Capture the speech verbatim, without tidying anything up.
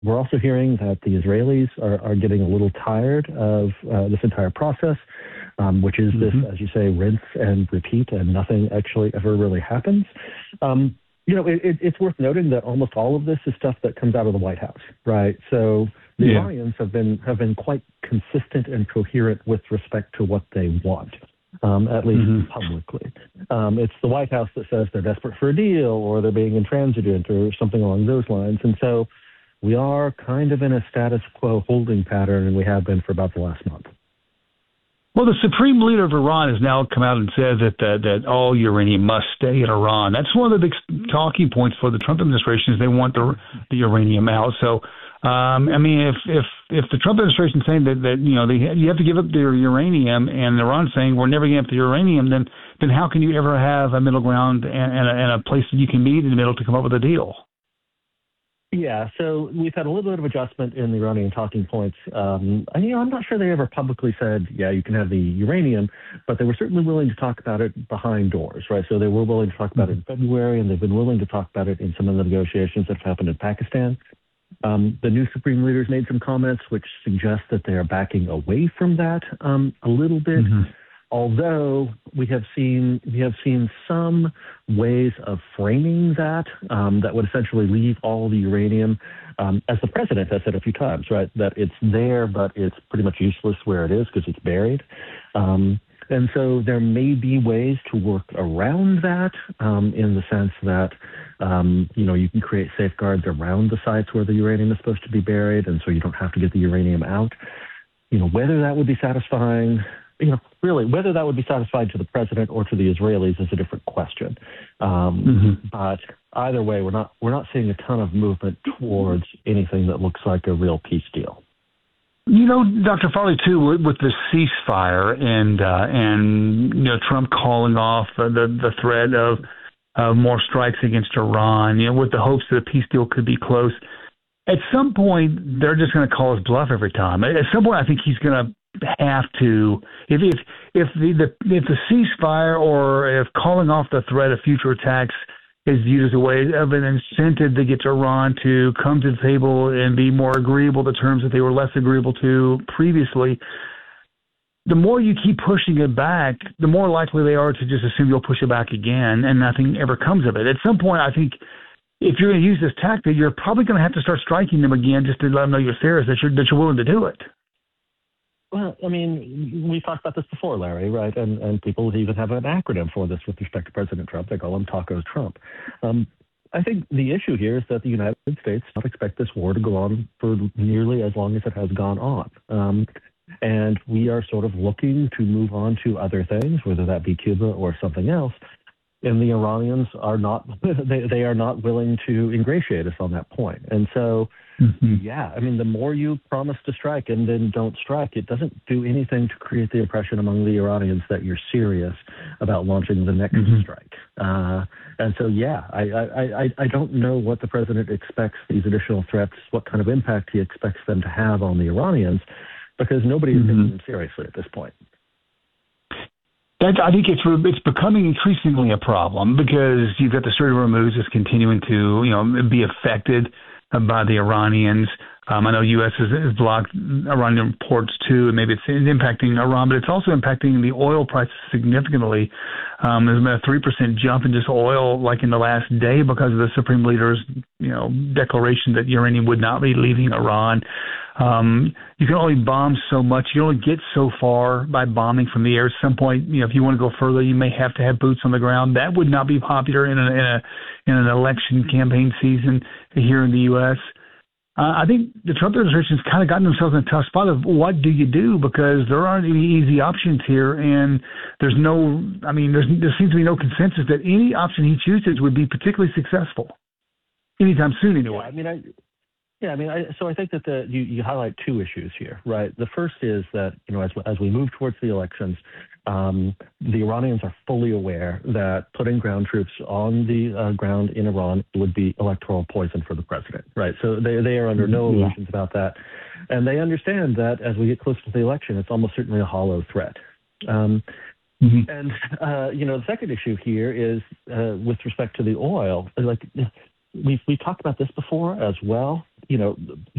we're also hearing that the Israelis are, are getting a little tired of uh, this entire process, um, which is mm-hmm. this, as you say, rinse and repeat, and nothing actually ever really happens. Um, you know, it, it, it's worth noting that almost all of this is stuff that comes out of the White House, right? So the yeah. Iranians have been have been quite consistent and coherent with respect to what they want. Um, at least mm-hmm. publicly. Um, it's the White House that says they're desperate for a deal or they're being intransigent or something along those lines. And so we are kind of in a status quo holding pattern, and we have been for about the last month. Well, the supreme leader of Iran has now come out and said that that, that all uranium must stay in Iran. That's one of the big talking points for the Trump administration is they want the, the uranium out. So, um, I mean, if if if the Trump administration is saying that, that you know they, you have to give up their uranium, and Iran's saying we're never giving up the uranium, then then how can you ever have a middle ground and, and, a, and a place that you can meet in the middle to come up with a deal? Yeah, so we've had a little bit of adjustment in the Iranian talking points. Um, and, you know, I'm not sure they ever publicly said, yeah, you can have the uranium, but they were certainly willing to talk about it behind doors, right? So they were willing to talk about it in February, and they've been willing to talk about it in some of the negotiations that have happened in Pakistan. Um, the new supreme leaders made some comments which suggest that they are backing away from that um, a little bit. Mm-hmm. Although we have seen we have seen some ways of framing that um, that would essentially leave all the uranium, um, as the president has said a few times, right? That it's there, but it's pretty much useless where it is because it's buried. Um, and so there may be ways to work around that um, in the sense that um, you know you can create safeguards around the sites where the uranium is supposed to be buried, and so you don't have to get the uranium out. You know whether that would be satisfying. You know, really, whether that would be satisfied to the president or to the Israelis is a different question. Um, mm-hmm. But either way, we're not we're not seeing a ton of movement towards anything that looks like a real peace deal. You know, Doctor Farley, too, with, with the ceasefire and uh, and you know Trump calling off uh, the the threat of uh, more strikes against Iran, you know, with the hopes that a peace deal could be close. At some point, they're just going to call his bluff every time. At some point, I think he's going to have to, if if if the, the if the ceasefire or if calling off the threat of future attacks is viewed as a way of an incentive to get Iran to come to the table and be more agreeable to terms that they were less agreeable to previously, the more you keep pushing it back, the more likely they are to just assume you'll push it back again and nothing ever comes of it. At some point, I think if you're going to use this tactic, you're probably going to have to start striking them again just to let them know you're serious, that you're, that you're willing to do it. Well, I mean, we talked about this before, Larry, right? And and people even have an acronym for this with respect to President Trump. They call him Tacos Trump. Um, I think the issue here is that the United States does not expect this war to go on for nearly as long as it has gone on. Um, and we are sort of looking to move on to other things, whether that be Cuba or something else. And the Iranians are not, they, they are not willing to ingratiate us on that point. And so, mm-hmm. yeah, I mean, the more you promise to strike and then don't strike, it doesn't do anything to create the impression among the Iranians that you're serious about launching the next mm-hmm. strike. Uh, and so, yeah, I, I, I, I don't know what the president expects these additional threats, what kind of impact he expects them to have on the Iranians, because nobody is mm-hmm. taking them seriously at this point. That, I think it's it's becoming increasingly a problem because you've got the Strait of Hormuz is continuing to you know be affected by the Iranians. Um, I know U S has, has blocked Iranian ports too, and maybe it's impacting Iran, but it's also impacting the oil prices significantly. Um, there's been a three percent jump in just oil, like in the last day, because of the Supreme Leader's you know declaration that uranium would not be leaving Iran. Um, you can only bomb so much. You only get so far by bombing from the air. At some point, you know, if you want to go further, you may have to have boots on the ground. That would not be popular in a, in a in an election campaign season here in the U S. Uh, I think the Trump administration has kind of gotten themselves in a tough spot of what do you do, because there aren't any easy options here, and there's no. I mean, there's, there seems to be no consensus that any option he chooses would be particularly successful anytime soon. Anyway, yeah, I mean, I. Yeah, I mean, I, so I think that the, you, you highlight two issues here, right? The first is that, you know, as, as we move towards the elections, um, the Iranians are fully aware that putting ground troops on the uh, ground in Iran would be electoral poison for the president, right? So they, they are under no illusions about that. And they understand that as we get closer to the election, it's almost certainly a hollow threat. Um, mm-hmm. And, uh, you know, the second issue here is uh, with respect to the oil, like, we've we've talked about this before as well. You know,